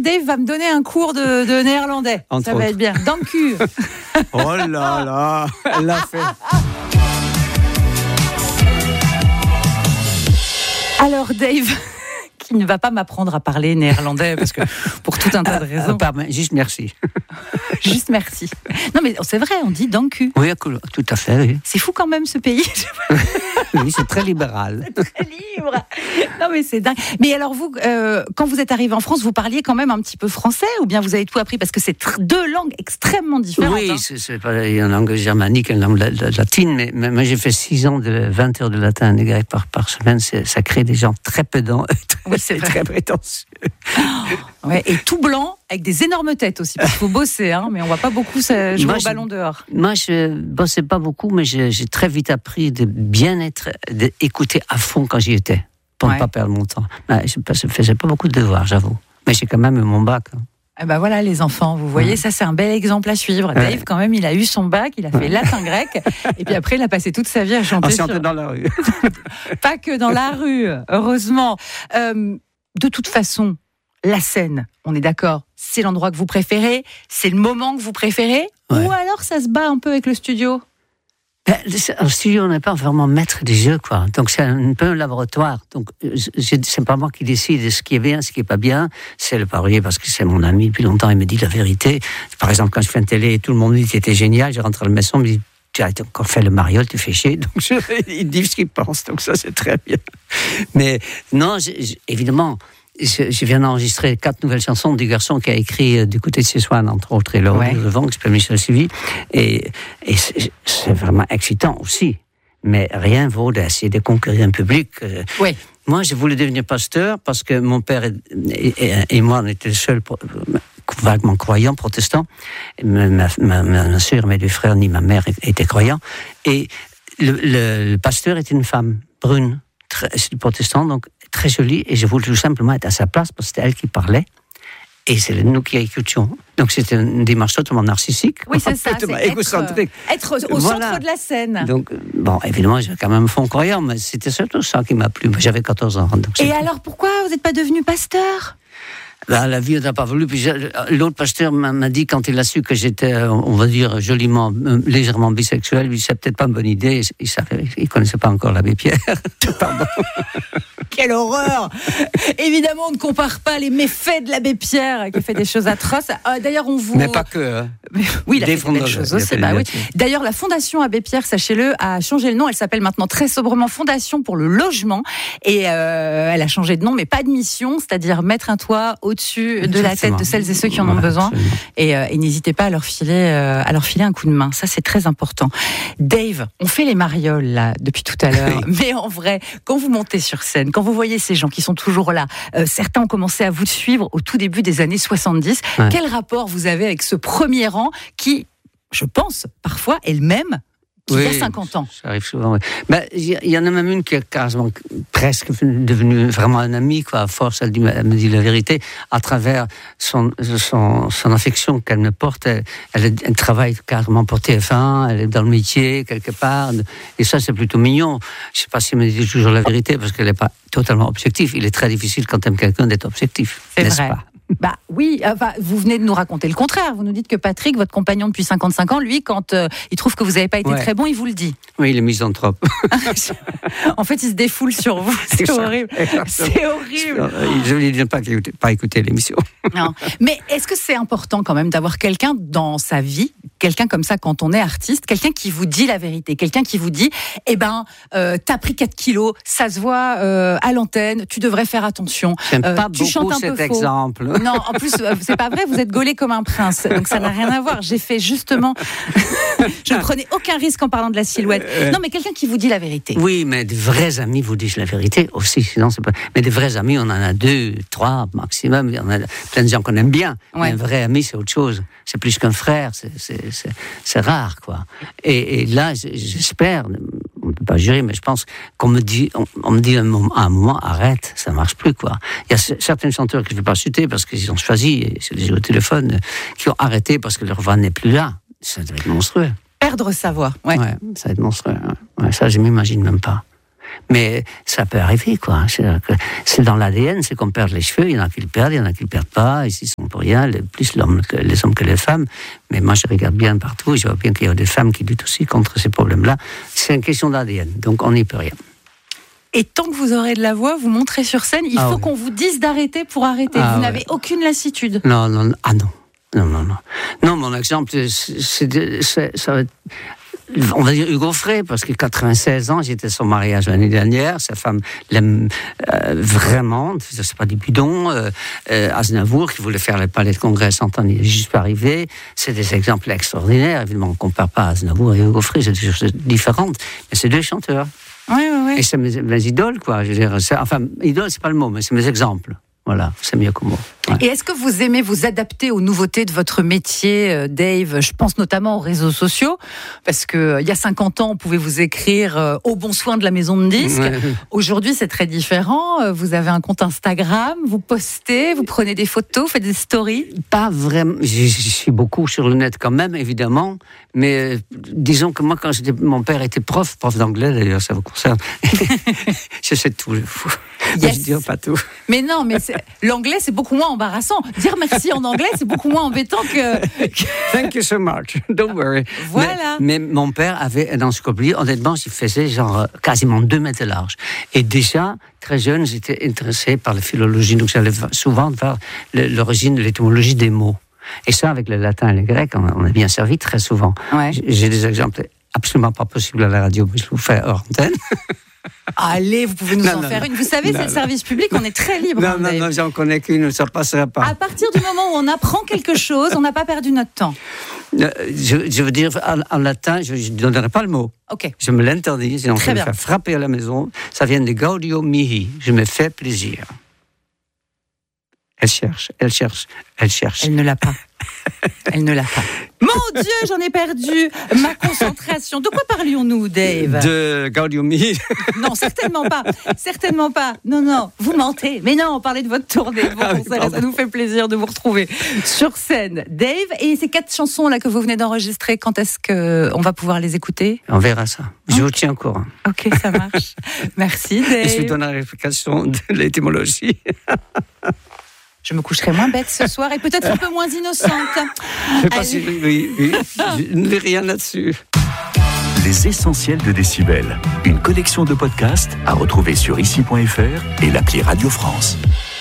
Dave va me donner un cours de néerlandais. Entre ça va autres. être bien. Dank u. Oh là là, elle l'a fait. Alors Dave, qui ne va pas m'apprendre à parler néerlandais, parce que pour tout un tas de raisons. Juste merci. Juste merci. Non mais c'est vrai, on dit dank u. Oui, tout à fait, oui. C'est fou quand même ce pays. Oui, c'est très libéral. Très libre. Non mais c'est dingue. Mais alors vous, quand vous êtes arrivé en France, vous parliez quand même un petit peu français ou bien vous avez tout appris parce que c'est deux langues extrêmement différentes. Oui, hein. c'est pas une langue germanique, une langue latine, mais moi j'ai fait 6 ans de 20 heures de latin et de grec par semaine, ça crée des gens très pédants, Oui, c'est vrai. très prétentieux. Ouais, et tout blanc avec des énormes têtes aussi parce qu'il faut bosser, hein, mais on voit pas beaucoup ça jouer Moi, au ballon dehors. Moi, je bossais pas beaucoup, mais j'ai très vite appris de bien être, d'écouter à fond quand j'y étais, pour ne pas perdre mon temps. Je faisais pas beaucoup de devoirs, j'avoue. Mais j'ai quand même eu mon bac. Hein. Eh ben voilà les enfants, vous voyez, ça c'est un bel exemple à suivre. Dave, quand même, il a eu son bac, il a fait latin-grec, et puis après il a passé toute sa vie à chanter. Dans la rue. Pas que dans la rue, heureusement. De toute façon, la scène, on est d'accord, c'est l'endroit que vous préférez, c'est le moment que vous préférez, ou alors ça se bat un peu avec le studio? Au studio, on n'est pas vraiment maître des jeux, quoi. Donc, c'est un peu un laboratoire. Donc, c'est pas moi qui décide de ce qui est bien, ce qui est pas bien. C'est le parolier, parce que c'est mon ami depuis longtemps, il me dit la vérité. Par exemple, quand je fais une télé, tout le monde me dit que c'était génial, je rentre à la maison, il me dit, tu as encore fait le mariole, tu fais chier. Donc, il dit ce qu'il pense. Donc, ça, c'est très bien. Mais, non, évidemment, je viens d'enregistrer 4 nouvelles chansons du garçon qui a écrit du côté de Sessoine, entre autres, et Laure de Vent, qui s'appelle Michel Sylvie. Et c'est vraiment excitant aussi. Mais rien vaut d'essayer de conquérir un public. Oui. Moi, je voulais devenir pasteur parce que mon père et moi, on était les seuls vaguement croyants, protestants. Ma sœur, mes 2 frères, ni ma mère étaient croyants. Et le pasteur était une femme brune, c'est protestant, donc très jolie, et je voulais tout simplement être à sa place parce que c'était elle qui parlait et c'est nous qui écoutions. Donc c'était une démarche totalement narcissique. Oui, c'est ça, c'est égocentrique. Être au centre de la scène. Donc, bon, évidemment, j'ai quand même un fond croyant, mais c'était surtout ça qui m'a plu. J'avais 14 ans. Donc et alors, pourquoi vous n'êtes pas devenu pasteur? La vie n'a pas voulu. Puis l'autre pasteur m'a dit, quand il a su que j'étais, on va dire, joliment, légèrement bisexuel, lui, c'est peut-être pas une bonne idée. Il connaissait pas encore l'abbé Pierre. Pardon. Quelle horreur! Évidemment, on ne compare pas les méfaits de l'abbé Pierre, qui fait des choses atroces. D'ailleurs, on vous... Mais pas que. Hein. Oui, il a fait des choses aussi. Oui. D'ailleurs, la Fondation Abbé Pierre, sachez-le, a changé le nom. Elle s'appelle maintenant très sobrement Fondation pour le logement. Et elle a changé de nom, mais pas de mission, c'est-à-dire mettre un toit au-dessus de la tête de celles et ceux qui en ont besoin. Et n'hésitez pas à leur filer un coup de main. Ça, c'est très important. Dave, on fait les marioles, là, depuis tout à l'heure. Mais en vrai, quand vous montez sur scène, quand vous voyez ces gens qui sont toujours là, certains ont commencé à vous suivre au tout début des années 70. Quel rapport vous avez avec ce premier rang qui, je pense, parfois est le même qu'il y a 50 ans? Ça arrive souvent, oui. Il y en a même une qui est quasiment presque devenue vraiment un ami, quoi. À force, elle me dit la vérité. À travers son affection qu'elle me porte, elle travaille carrément pour TF1, elle est dans le métier, quelque part. Et ça, c'est plutôt mignon. Je ne sais pas si elle me dit toujours la vérité, parce qu'elle n'est pas totalement objective. Il est très difficile, quand tu aimes quelqu'un, d'être objectif. C'est n'est-ce vrai. pas? Bah oui, vous venez de nous raconter le contraire. Vous nous dites que Patrick, votre compagnon depuis 55 ans, lui, quand il trouve que vous n'avez pas été très bon, il vous le dit. Oui, il est misanthrope. En fait, il se défoule sur vous. C'est horrible. C'est horrible. Je ne lui dis pas écouter l'émission. Non. Mais est-ce que c'est important quand même d'avoir quelqu'un dans sa vie, quelqu'un comme ça quand on est artiste, quelqu'un qui vous dit la vérité, quelqu'un qui vous dit, t'as pris 4 kilos, ça se voit à l'antenne, tu devrais faire attention. J'aime pas tu beaucoup chantes un cet peu exemple. Non, en plus, c'est pas vrai, vous êtes gaulé comme un prince, donc ça n'a rien à voir. J'ai fait justement... Je ne prenais aucun risque en parlant de la silhouette. Non, mais quelqu'un qui vous dit la vérité. Oui, mais de vrais amis vous disent la vérité aussi, sinon c'est pas... Mais des vrais amis, on en a 2, 3 maximum, il y en a plein de gens qu'on aime bien. Mais un vrai ami, c'est autre chose. C'est plus qu'un frère, c'est rare, quoi. Et là, j'espère... On ne peut pas jurer, mais je pense qu'on me dit, on me dit à un moment, arrête, ça ne marche plus, quoi. Il y a certains chanteurs que je ne vais pas citer parce qu'ils ont choisi, et je les ai au téléphone, qui ont arrêté parce que leur voix n'est plus là. Ça doit être monstrueux. Perdre sa voix, ouais ça va être monstrueux. Ouais, ça, je ne m'imagine même pas. Mais ça peut arriver, quoi. C'est dans l'ADN, c'est qu'on perd les cheveux. Il y en a qui le perdent, il y en a qui le perdent pas. Ici, ils sont pour rien, plus les hommes que les femmes. Mais moi, je regarde bien partout. Je vois bien qu'il y a des femmes qui luttent aussi contre ces problèmes-là. C'est une question d'ADN, donc on n'y peut rien. Et tant que vous aurez de la voix, vous montrez sur scène, il faut qu'on vous dise d'arrêter pour arrêter. Vous n'avez aucune lassitude. Non. Non, mon exemple, ça va être... On va dire Hugo Frey, parce que 96 ans, j'étais à son mariage l'année dernière. Sa femme l'aime vraiment. C'est pas du bidon. Aznavour, qui voulait faire le palais de congrès à Saint-Anne, il est juste pas arrivé. C'est des exemples extraordinaires. Évidemment, on ne compare pas Aznavour et Hugo Frey, c'est des choses différentes. Mais c'est deux chanteurs. Oui. Et c'est mes idoles, quoi. Je veux dire, idole, c'est pas le mot, mais c'est mes exemples. Voilà, c'est mieux que moi. Ouais. Et est-ce que vous aimez vous adapter aux nouveautés de votre métier, Dave ? Je pense notamment aux réseaux sociaux, parce qu'il y a 50 ans, on pouvait vous écrire au bon soin de la maison de disques. Ouais. Aujourd'hui, c'est très différent. Vous avez un compte Instagram, vous postez, vous prenez des photos, vous faites des stories ? Pas vraiment. Je suis beaucoup sur le net quand même, évidemment. Mais disons que moi, mon père était prof d'anglais, d'ailleurs, ça vous concerne. Je sais tout. Yes. Je dis pas tout. Mais non, mais l'anglais, c'est beaucoup moins embarrassant. Dire merci en anglais, c'est beaucoup moins embêtant que... Thank you so much. Don't worry. Voilà. Mais mon père avait une encyclopédie. Honnêtement, il faisait genre quasiment 2 mètres de large. Et déjà, très jeune, j'étais intéressé par la philologie. Donc, j'allais souvent voir l'origine, l'étymologie des mots. Et ça, avec le latin et le grec, on a bien servi très souvent. Ouais. J'ai des exemples absolument pas possibles à la radio, mais je vous fais hors antenne. Allez, vous pouvez nous en faire une. Vous savez, c'est le service public, on est très libre. Non, j'en connais qu'une, ça passera pas. À partir du moment où on apprend quelque chose, on n'a pas perdu notre temps. Je veux dire, en latin, je ne donnerai pas le mot. Ok. Je me l'interdis, sinon je vais me faire frapper à la maison. Ça vient de Gaudio Mihi. Je me fais plaisir. Elle cherche. Elle ne l'a pas. Mon Dieu, j'en ai perdu ma concentration. De quoi parlions-nous, Dave ? De Gaudio Mihi. Non, certainement pas. Non, vous mentez. Mais non, on parlait de votre tournée. Ça nous fait plaisir de vous retrouver sur scène. Dave, et ces 4 chansons-là que vous venez d'enregistrer, quand est-ce qu'on va pouvoir les écouter ? On verra ça. Je vous tiens au courant. Ok, ça marche. Merci, Dave. Et je vous donnerai l'explication de l'étymologie. Je me coucherai moins bête ce soir et peut-être un peu moins innocente. Je sais pas si je ne lis rien là-dessus. Les essentiels de Décibel, une collection de podcasts à retrouver sur ici.fr et l'appli Radio France.